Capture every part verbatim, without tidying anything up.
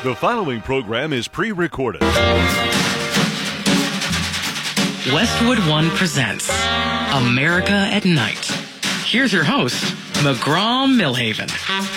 The following program is pre-recorded. Westwood One presents America at Night. Here's your host, McGraw-Milhaven.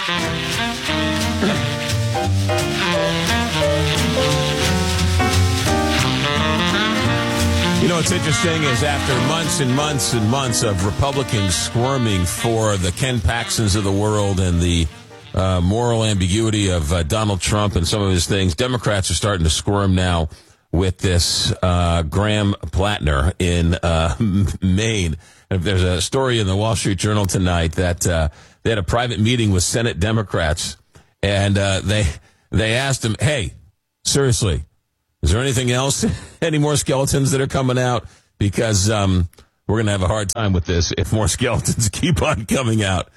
You know what's interesting is after months and months and months of Republicans squirming for the Ken Paxtons of the world and the uh, moral ambiguity of uh, Donald Trump and some of his things, Democrats are starting to squirm now with this uh, Graham Plattner in uh, Maine. And there's a story in the Wall Street Journal tonight that uh, they had a private meeting with Senate Democrats, and uh, they they asked him, hey, seriously, is there anything else? Any more skeletons that are coming out? Because um, we're going to have a hard time with this if more skeletons keep on coming out.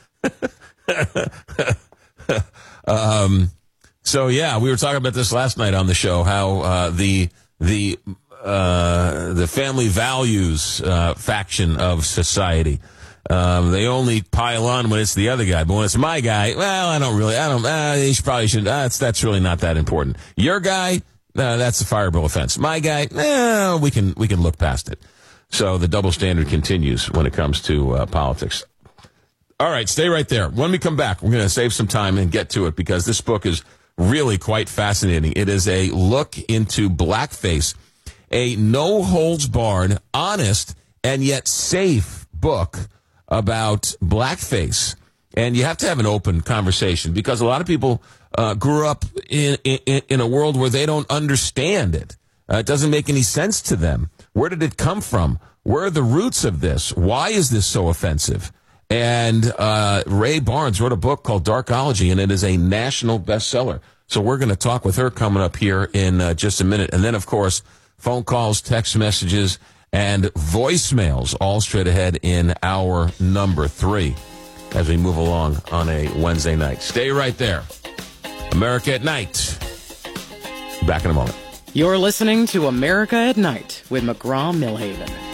um, so, yeah, we were talking about this last night on the show, how uh, the the uh, the family values uh, faction of society, um, they only pile on when it's the other guy. But when it's my guy, well, I don't really, I don't, uh, he should, probably should, uh, that's, that's really not that important. Your guy, Uh, that's a fireable offense. My guy, eh, we can we can look past it. So the double standard continues when it comes to uh, politics. All right, stay right there. When we come back, we're going to save some time and get to it because this book is really quite fascinating. It is a look into blackface, a no-holds-barred, honest, and yet safe book about blackface. And you have to have an open conversation because a lot of people uh, grew up in, in in a world where they don't understand it. Uh, it doesn't make any sense to them. Where did it come from? Where are the roots of this? Why is this so offensive? And uh, Ray Barnes wrote a book called Darkology, and it is a national bestseller. So we're going to talk with her coming up here in uh, just a minute. And then, of course, phone calls, text messages, and voicemails all straight ahead in hour number three as we move along on a Wednesday night. Stay right there. America at Night. Back in a moment. You're listening to America at Night with McGraw-Milhaven.